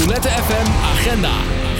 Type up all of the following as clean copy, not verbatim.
Roulette FM Agenda.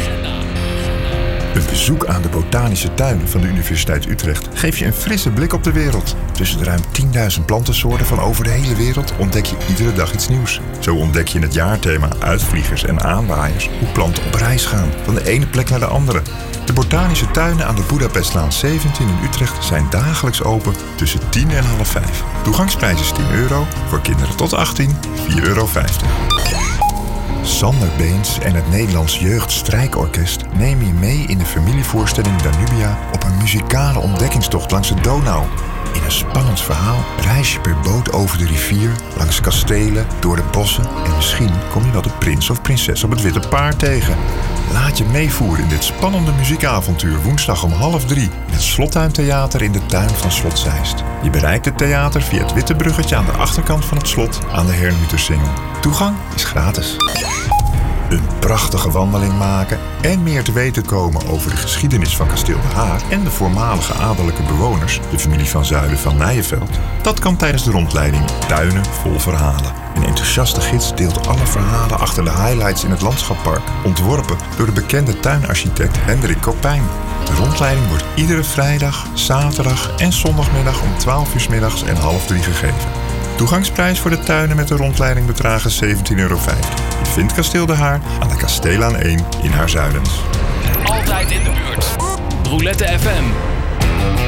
Een bezoek aan de botanische tuin van de Universiteit Utrecht geeft je een frisse blik op de wereld. Tussen de ruim 10.000 plantensoorten van over de hele wereld ontdek je iedere dag iets nieuws. Zo ontdek je in het jaarthema Uitvliegers en Aanwaaiers hoe planten op reis gaan, van de ene plek naar de andere. De botanische tuinen aan de Boedapestlaan 17 in Utrecht zijn dagelijks open tussen 10 en half 5. Toegangsprijs is €10, voor kinderen tot 18 €4,50. Sander Beens en het Nederlands Jeugdstrijkorkest nemen je mee in de familievoorstelling Danubia op een muzikale ontdekkingstocht langs de Donau. In een spannend verhaal reis je per boot over de rivier, langs kastelen, door de bossen en misschien kom je wel de prins of prinses op het witte paard tegen. Laat je meevoeren in dit spannende muziekavontuur woensdag om 2:30 in het Slottuintheater in de tuin van Slot Zeist. Je bereikt het theater via het witte bruggetje aan de achterkant van het slot aan de Hernutersingel. Toegang is gratis. Een prachtige wandeling maken en meer te weten komen over de geschiedenis van Kasteel De Haar en de voormalige adellijke bewoners, de familie van Zuylen van Nijenveld, dat kan tijdens de rondleiding Tuinen vol Verhalen. Een enthousiaste gids deelt alle verhalen achter de highlights in het landschappark, ontworpen door de bekende tuinarchitect Hendrik Kopijn. De rondleiding wordt iedere vrijdag, zaterdag en zondagmiddag om 12:00 's middags en 2:30 gegeven. Toegangsprijs voor de tuinen met de rondleiding bedragen €17,50. Je vindt Kasteel De Haar aan de Kasteelaan 1 in Haarzuilens. Altijd in de buurt. Roulette FM.